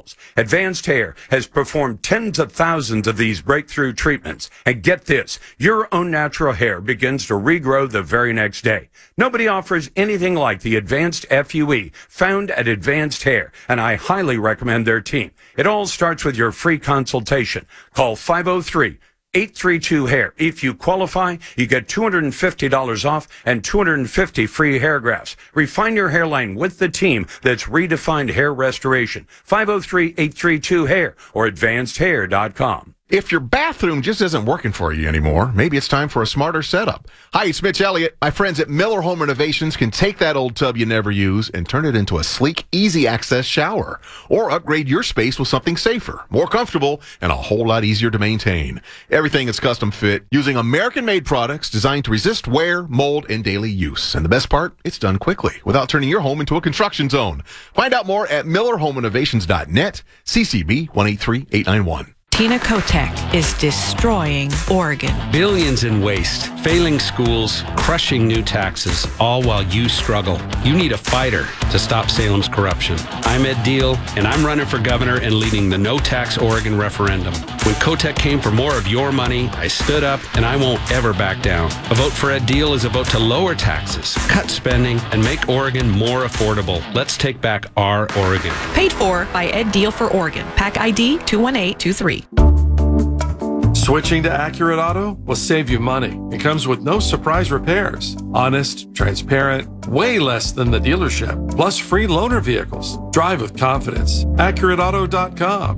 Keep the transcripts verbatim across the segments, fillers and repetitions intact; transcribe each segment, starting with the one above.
professionals. Advanced Hair has performed tens of thousands of these breakthrough treatments. And get this, your own natural hair begins to regrow the very next day. Nobody offers anything like the Advanced F U E found at Advanced Hair, and I highly recommend their team. It all starts with your free consultation. Call five oh three, eight three two, hair. If you qualify, you get two hundred fifty dollars off and two hundred fifty free hair grafts. Refine your hairline with the team that's redefined hair restoration. five oh three, eight three two, hair or advanced hair dot com. If your bathroom just isn't working for you anymore, maybe it's time for a smarter setup. Hi, it's Mitch Elliott. My friends at Miller Home Renovations can take that old tub you never use and turn it into a sleek, easy-access shower. Or upgrade your space with something safer, more comfortable, and a whole lot easier to maintain. Everything is custom fit using American-made products designed to resist wear, mold, and daily use. And the best part, it's done quickly without turning your home into a construction zone. Find out more at miller home renovations dot net, C C B one eight three eight nine one. Tina Kotek is destroying Oregon. Billions in waste, failing schools, crushing new taxes, all while you struggle. You need a fighter to stop Salem's corruption. I'm Ed Deal, and I'm running for governor and leading the No Tax Oregon referendum. When Kotek came for more of your money, I stood up, and I won't ever back down. A vote for Ed Deal is a vote to lower taxes, cut spending, and make Oregon more affordable. Let's take back our Oregon. Paid for by Ed Deal for Oregon. Pack I D two one eight two three. Switching to Accurate Auto will save you money. It comes with no surprise repairs. Honest, transparent, way less than the dealership, plus free loaner vehicles. Drive with confidence. accurate auto dot com.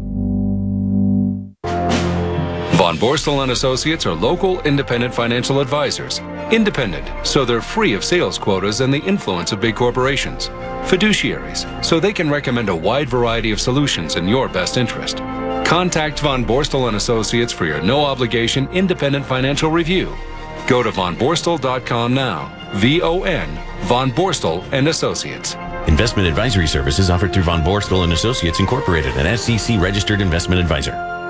Von Borstel and Associates are local independent financial advisors. Independent, so they're free of sales quotas and the influence of big corporations. Fiduciaries, so they can recommend a wide variety of solutions in your best interest. Contact Von Borstel and Associates for your no-obligation independent financial review. Go to von borstel dot com now. V O N, Von Borstel and Associates. Investment advisory services offered through Von Borstel and Associates Incorporated, an S E C-registered investment advisor.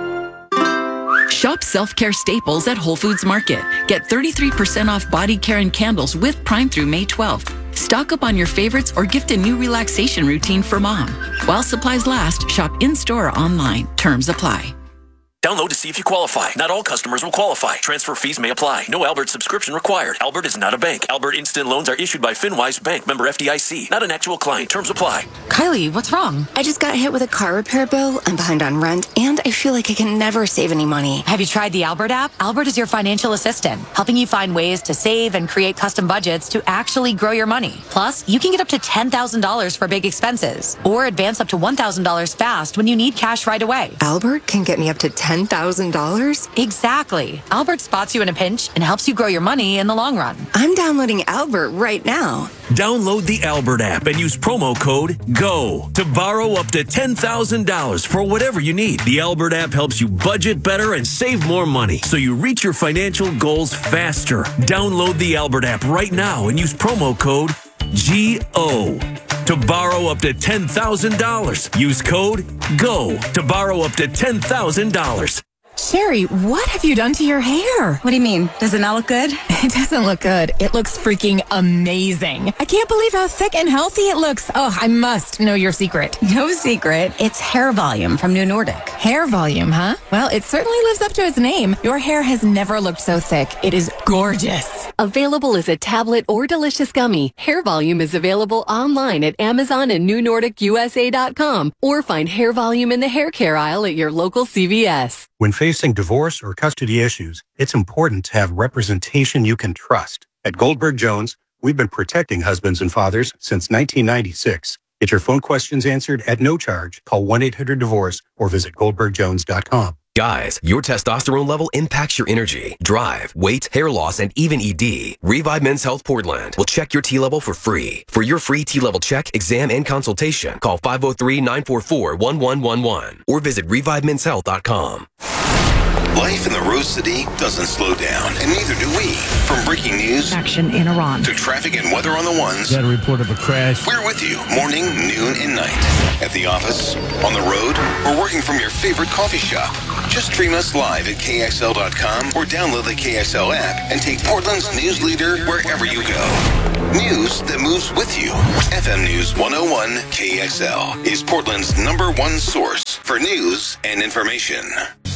Shop self-care staples at Whole Foods Market. Get thirty-three percent off body care and candles with Prime through May twelfth. Stock up on your favorites or gift a new relaxation routine for mom. While supplies last, shop in-store or online. Terms apply. Download to see if you qualify. Not all customers will qualify. Transfer fees may apply. No Albert subscription required. Albert is not a bank. Albert Instant Loans are issued by FinWise Bank, member F D I C. Not an actual client. Terms apply. Kylie, what's wrong? I just got hit with a car repair bill. I'm behind on rent, and I feel like I can never save any money. Have you tried the Albert app? Albert is your financial assistant, helping you find ways to save and create custom budgets to actually grow your money. Plus, you can get up to ten thousand dollars for big expenses, or advance up to one thousand dollars fast when you need cash right away. Albert can get me up to ten thousand dollars? Exactly. Albert spots you in a pinch and helps you grow your money in the long run. I'm downloading Albert right now. Download the Albert app and use promo code GO to borrow up to ten thousand dollars for whatever you need. The Albert app helps you budget better and save more money so you reach your financial goals faster. Download the Albert app right now and use promo code G O to borrow up to ten thousand dollars. Use code GO to borrow up to ten thousand dollars. Sherry, what have you done to your hair? What do you mean? Does it not look good? It doesn't look good. It looks freaking amazing. I can't believe how thick and healthy it looks. Oh, I must know your secret. No secret. It's hair volume from New Nordic. Hair volume, huh? Well, it certainly lives up to its name. Your hair has never looked so thick. It is gorgeous. Available as a tablet or delicious gummy, Hair Volume is available online at Amazon and new nordic U S A dot com, or find Hair Volume in the hair care aisle at your local C V S. When facing divorce or custody issues, it's important to have representation you can trust. At Goldberg Jones, we've been protecting husbands and fathers since nineteen ninety-six. Get your phone questions answered at no charge. Call one eight hundred divorce or visit goldberg jones dot com. Guys, your testosterone level impacts your energy, drive, weight, hair loss, and even E D. Revive Men's Health Portland will check your T level for free. For your free T level check, exam, and consultation, call five oh three, nine four four, one one one one or visit revive mens health dot com. Life in the Rose City doesn't slow down, and neither do we. From breaking news, action in Iran, to traffic and weather on the ones, got a report of a crash. We're with you morning, noon, and night. At the office, on the road, or working from your favorite coffee shop. Just stream us live at K X L dot com or download the K X L app and take Portland's news leader wherever you go. News that moves with you. F M News one oh one K X L is Portland's number one source for news and information.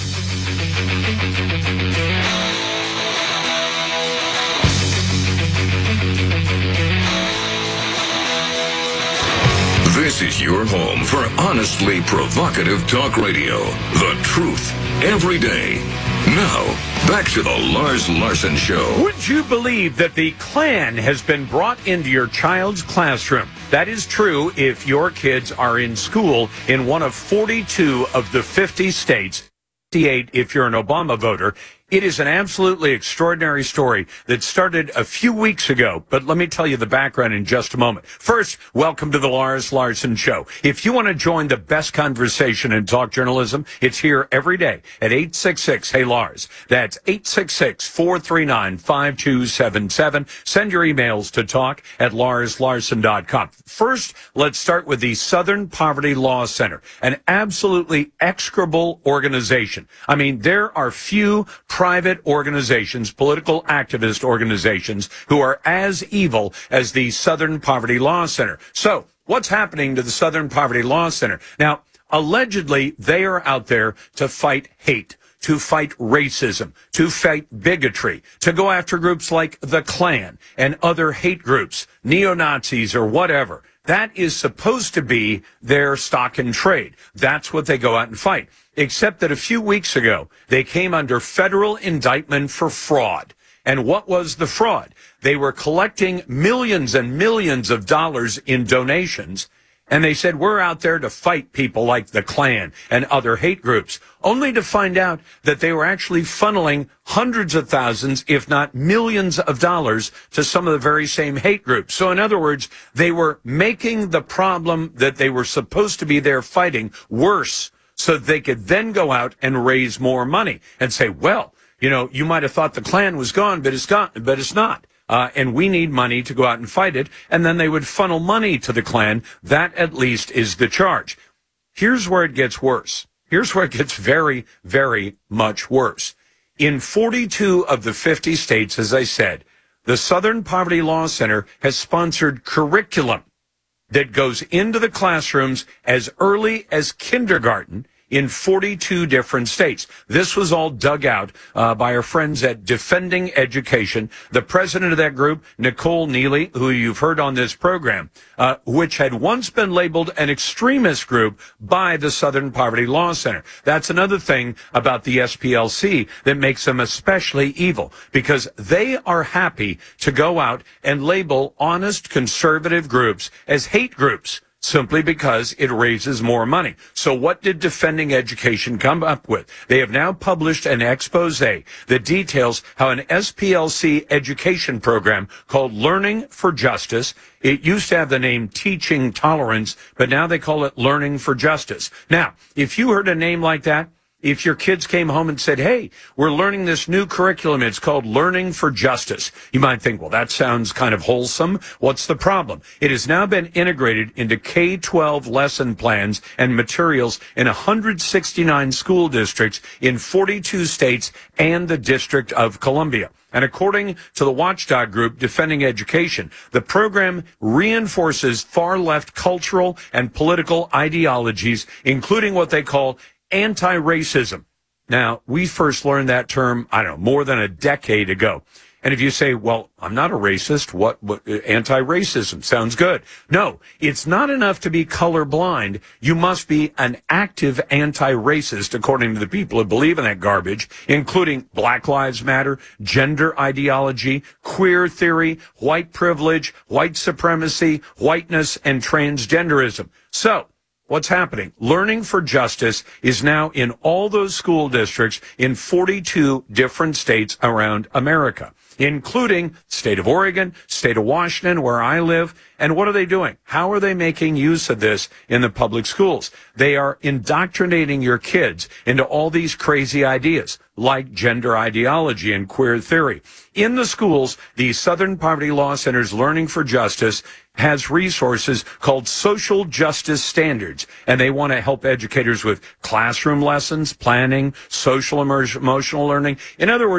This is your home for honestly provocative talk radio. The truth, every day. Now, back to the Lars Larson Show. Would you believe that the Klan has been brought into your child's classroom? That is true if your kids are in school in one of forty-two of the fifty states. fifty-eight if you're an Obama voter. It is an absolutely extraordinary story that started a few weeks ago, but let me tell you the background in just a moment. First, welcome to the Lars Larson Show. If you want to join the best conversation in talk journalism, it's here every day at eight six six, hey Lars. That's eight six six, four three nine, five two seven seven. Send your emails to talk at lars larson dot com. First, let's start with the Southern Poverty Law Center, an absolutely execrable organization. I mean, there are few private organizations, political activist organizations, who are as evil as the Southern Poverty Law Center. So, what's happening to the Southern Poverty Law Center? Now, allegedly, they are out there to fight hate, to fight racism, to fight bigotry, to go after groups like the Klan and other hate groups, neo-Nazis or whatever. That is supposed to be their stock and trade. That's what they go out and fight. Except that a few weeks ago, they came under federal indictment for fraud. And what was the fraud? They were collecting millions and millions of dollars in donations. And they said, we're out there to fight people like the Klan and other hate groups, only to find out that they were actually funneling hundreds of thousands, if not millions of dollars to some of the very same hate groups. So in other words, they were making the problem that they were supposed to be there fighting worse so that they could then go out and raise more money and say, well, you know, you might have thought the Klan was gone, but it's gone, but it's not. Uh, and we need money to go out and fight it. And then they would funnel money to the Klan. That, at least, is the charge. Here's where it gets worse. Here's where it gets very, very much worse. In forty-two of the fifty states, as I said, the Southern Poverty Law Center has sponsored curriculum that goes into the classrooms as early as kindergarten in forty-two different states. This was all dug out uh, by our friends at Defending Education. The president of that group, Nicole Neely, who you've heard on this program, uh, which had once been labeled an extremist group by the Southern Poverty Law Center. That's another thing about the S P L C that makes them especially evil, because they are happy to go out and label honest conservative groups as hate groups, simply because it raises more money. So what did Defending Education come up with? They have now published an expose that details how an S P L C education program called Learning for Justice, it used to have the name Teaching Tolerance, but now they call it Learning for Justice. Now, if you heard a name like that, if your kids came home and said, hey, we're learning this new curriculum, it's called Learning for Justice, you might think, well, that sounds kind of wholesome. What's the problem? It has now been integrated into K twelve lesson plans and materials in one hundred sixty-nine school districts in forty-two states and the District of Columbia. And according to the watchdog group Defending Education, the program reinforces far-left cultural and political ideologies, including what they call anti-racism. Now, we first learned that term, I don't know, more than a decade ago. And if you say, well, I'm not a racist, what, what anti-racism sounds good. No, it's not enough to be colorblind. You must be an active anti-racist, according to the people who believe in that garbage, including Black Lives Matter, gender ideology, queer theory, white privilege, white supremacy, whiteness, and transgenderism. So, what's happening? Learning for Justice is now in all those school districts in forty-two different states around America, including state of Oregon, state of Washington, where I live. And what are they doing? How are they making use of this in the public schools? They are indoctrinating your kids into all these crazy ideas, like gender ideology and queer theory. In the schools, the Southern Poverty Law Center's Learning for Justice has resources called social justice standards, and they want to help educators with classroom lessons, planning, social emotional learning. In other words,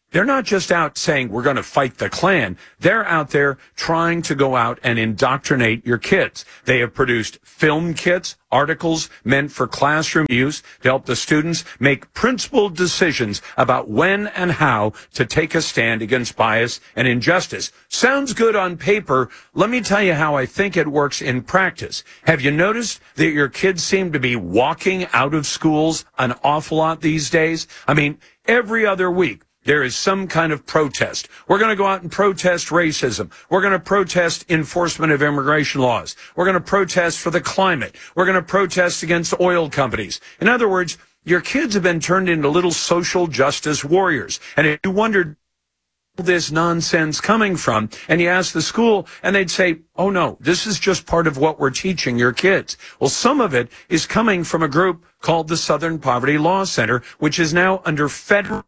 they're not just out saying we're going to fight the Klan. They're out there trying to go out and indoctrinate your kids. They have produced film kits, articles meant for classroom use to help the students make principled decisions about when and how to take a stand against bias and injustice. Sounds good on paper. Let me tell you how I think it works in practice. Have you noticed that your kids seem to be walking out of schools an awful lot these days? I mean, every other week, there is some kind of protest. We're going to go out and protest racism. We're going to protest enforcement of immigration laws. We're going to protest for the climate. We're going to protest against oil companies. In other words, your kids have been turned into little social justice warriors. And if you wondered where this nonsense coming from, and you ask the school, and they'd say, oh no, this is just part of what we're teaching your kids. Well, some of it is coming from a group called the Southern Poverty Law Center, which is now under federal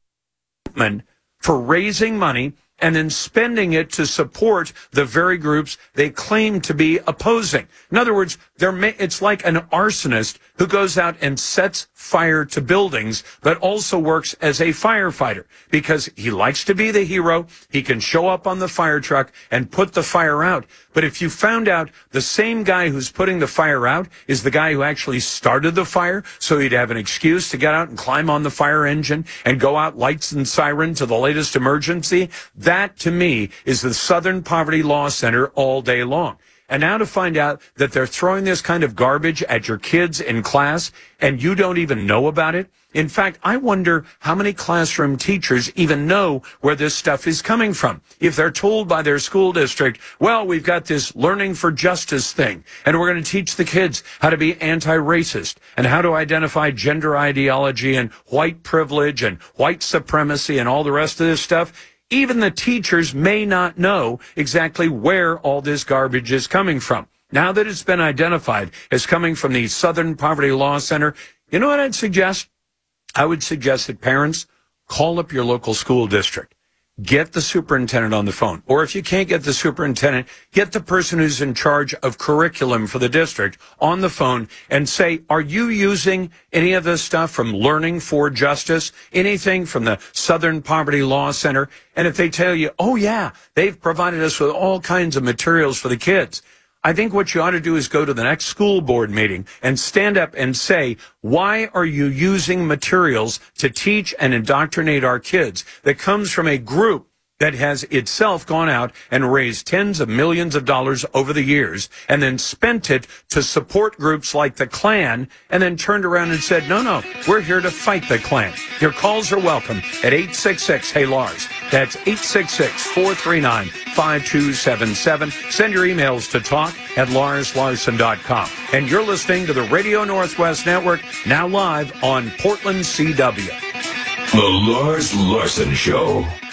for raising money and then spending it to support the very groups they claim to be opposing. In other words, they're ma- it's like an arsonist who goes out and sets fire to buildings, but also works as a firefighter because he likes to be the hero. He can show up on the fire truck and put the fire out. But if you found out the same guy who's putting the fire out is the guy who actually started the fire, so he'd have an excuse to get out and climb on the fire engine and go out lights and siren to the latest emergency, that to me is the Southern Poverty Law Center all day long. And now to find out that they're throwing this kind of garbage at your kids in class and you don't even know about it. In fact, I wonder how many classroom teachers even know where this stuff is coming from. If they're told by their school district, well, we've got this learning for justice thing, and we're going to teach the kids how to be anti-racist and how to identify gender ideology and white privilege and white supremacy and all the rest of this stuff. Even the teachers may not know exactly where all this garbage is coming from. Now that it's been identified as coming from the Southern Poverty Law Center, you know what I'd suggest? I would suggest that parents call up your local school district. Get the superintendent on the phone. Or if you can't get the superintendent, get the person who's in charge of curriculum for the district on the phone and say, are you using any of this stuff from Learning for Justice? Anything from the Southern Poverty Law Center? And if they tell you, oh yeah, they've provided us with all kinds of materials for the kids, I think what you ought to do is go to the next school board meeting and stand up and say, why are you using materials to teach and indoctrinate our kids that comes from a group that has itself gone out and raised tens of millions of dollars over the years and then spent it to support groups like the Klan and then turned around and said, no, no, we're here to fight the Klan. Your calls are welcome at eight six six, hey Lars. That's eight six six, four three nine, five two seven seven. Send your emails to talk at lars larson dot com. And you're listening to the Radio Northwest Network, now live on Portland C W. The Lars Larson Show.